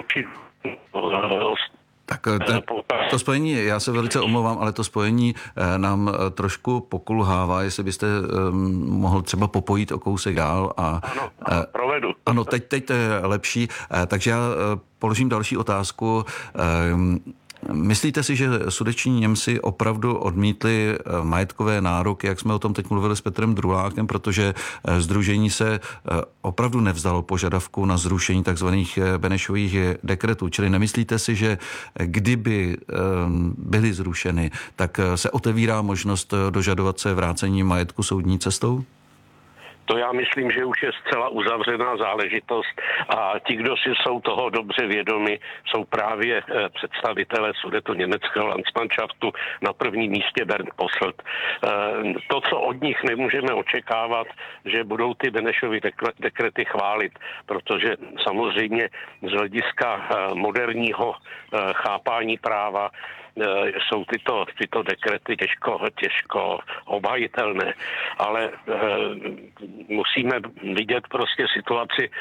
Tak to spojení, já se velice omlouvám, ale to spojení nám trošku pokulhává, jestli byste mohl třeba popojit o kousek dál. Ano, provedu. Ano, teď to je lepší, takže já položím další otázku. Myslíte si, že sudetští Němci opravdu odmítli majetkové nároky, jak jsme o tom teď mluvili s Petrem Drulákem, protože sdružení se opravdu nevzdalo požadavku na zrušení takzvaných Benešových dekretů. Čili nemyslíte si, že kdyby byly zrušeny, tak se otevírá možnost dožadovat se vrácení majetku soudní cestou? To já myslím, že už je zcela uzavřená záležitost a ti, kdo si jsou toho dobře vědomi, jsou právě představitelé Sudetoněmeckého Landsmannschaftu, na prvním místě Bernd Posselt. To, co od nich nemůžeme očekávat, že budou ty Benešovy dekrety chválit, protože samozřejmě z hlediska moderního chápání práva jsou tyto dekrety těžko obhajitelné, ale musíme vidět prostě situaci,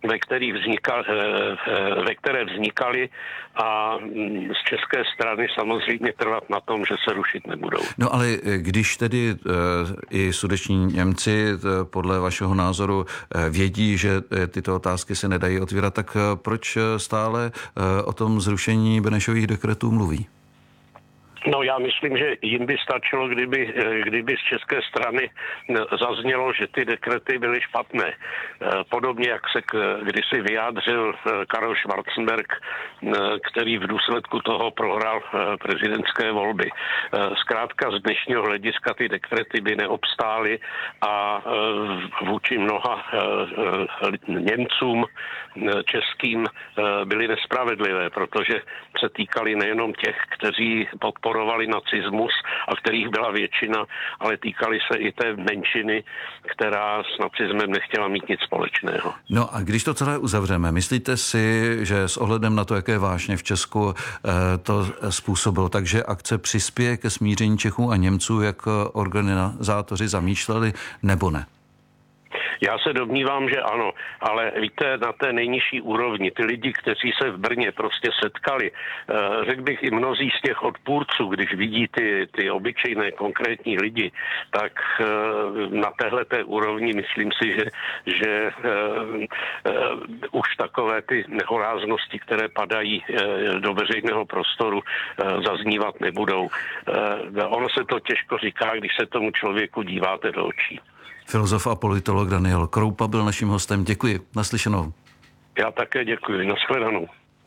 ve které vznikaly a z české strany samozřejmě trvat na tom, že se rušit nebudou. No ale když tedy i sudetští Němci podle vašeho názoru vědí, že tyto otázky se nedají otvírat, tak proč stále o tom zrušení Benešových dekretů mluví? No já myslím, že jim by stačilo, kdyby z české strany zaznělo, že ty dekrety byly špatné. Podobně, jak se kdysi vyjádřil Karel Schwarzenberg, který v důsledku toho prohrál prezidentské volby. Zkrátka z dnešního hlediska ty dekrety by neobstály a vůči mnoha Němcům českým byly nespravedlivé, protože se týkaly nejenom těch, kteří podporovali nacismus a kterých byla většina, ale týkaly se i té menšiny, která s nacismem nechtěla mít nic společného. No a když to celé uzavřeme, myslíte si, že s ohledem na to, jaké vášně v Česku to způsobilo, takže akce přispěje ke smíření Čechů a Němců, jak organizátoři zamýšleli, nebo ne? Já se domnívám, že ano, ale víte, na té nejnižší úrovni, ty lidi, kteří se v Brně prostě setkali, řekl bych i mnozí z těch odpůrců, když vidí ty obyčejné konkrétní lidi, tak na téhleté úrovni myslím si, že už takové ty nehoráznosti, které padají do veřejného prostoru, zaznívat nebudou. Ono se to těžko říká, když se tomu člověku díváte do očí. Filozof a politolog Daniel Kroupa byl naším hostem. Děkuji. Naslyšenou. Já také děkuji. Nashledanou.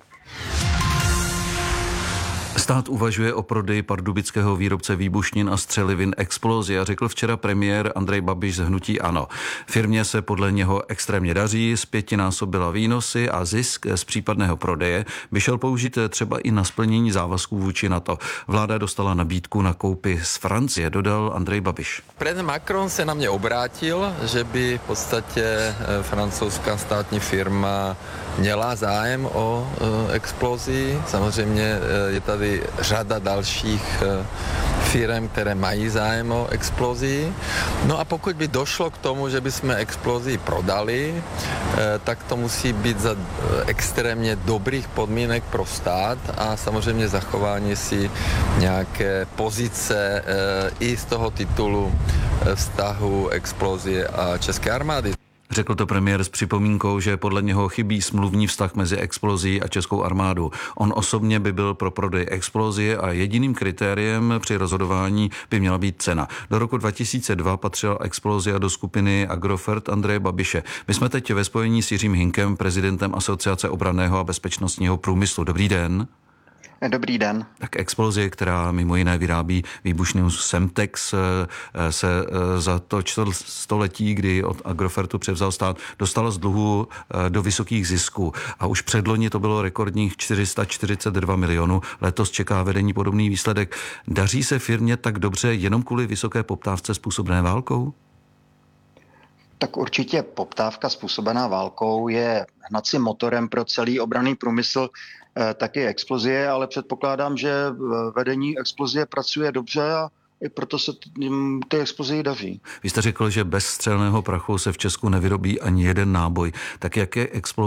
Stát uvažuje o prodeji pardubického výrobce výbušnin a střelivin Explosia, řekl včera premiér Andrej Babiš z hnutí ANO. Firmě se podle něho extrémně daří, zpětinásobila výnosy a zisk z případného prodeje by šel použít třeba i na splnění závazků vůči NATO. Vláda dostala nabídku na koupi z Francie, dodal Andrej Babiš. Prezident Macron se na mě obrátil, že by v podstatě francouzská státní firma měla zájem o Explosii. Samozřejmě je tady řada dalších firem, které mají zájem o Explosii. No a pokud by došlo k tomu, že bychom Explosii prodali, tak to musí být za extrémně dobrých podmínek pro stát a samozřejmě zachování si nějaké pozice i z toho titulu vztahu Explosie a české armády. Řekl to premiér s připomínkou, že podle něho chybí smluvní vztah mezi Explosií a českou armádou. On osobně by byl pro prodej Explosie a jediným kritériem při rozhodování by měla být cena. Do roku 2002 patřila Explosia do skupiny Agrofert Andreje Babiše. My jsme teď ve spojení s Jiřím Hinkem, prezidentem Asociace obranného a bezpečnostního průmyslu. Dobrý den. Dobrý den. Tak Explosie, která mimo jiné vyrábí výbušninu Semtex, se za to čtvrtstoletí, kdy od Agrofertu převzal stát, dostala z dluhu do vysokých zisků. A už předloni to bylo rekordních 442 milionů. Letos čeká vedení podobný výsledek. Daří se firmě tak dobře jenom kvůli vysoké poptávce způsobené válkou? Tak určitě poptávka způsobená válkou je hnacím motorem pro celý obranný průmysl, taky Explosie, ale předpokládám, že vedení Explosie pracuje dobře a i proto se ty Explosii daří. Vy jste řekl, že bez střelného prachu se v Česku nevyrobí ani jeden náboj. Tak jak je